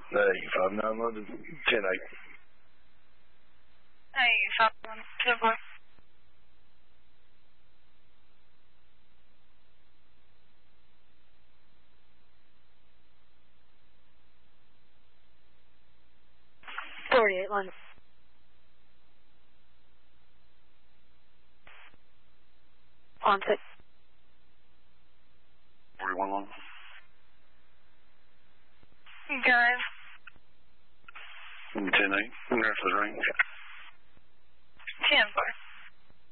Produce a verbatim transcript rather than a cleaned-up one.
Hey, five nine London, ten eight. Hey, five one, ten four. Forty-eight London. On six. Forty-one London. Guys. Ten eight. Nurse's range. Ten four.